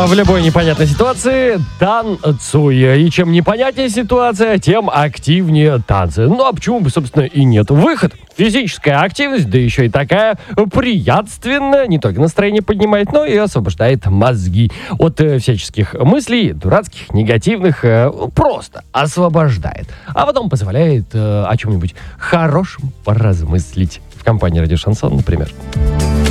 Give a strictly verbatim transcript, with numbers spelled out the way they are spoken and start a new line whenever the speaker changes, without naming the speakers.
В любой непонятной ситуации танцуй. И чем непонятнее ситуация, тем активнее танцы. Ну а почему бы, собственно, и нет? Выход. Физическая активность, да еще и такая приятственная, не только настроение поднимает, но и освобождает мозги от э, всяческих мыслей, дурацких, негативных, э, просто освобождает. А потом позволяет э, о чем-нибудь хорошем поразмыслить. В компании «Радио Шансон», например.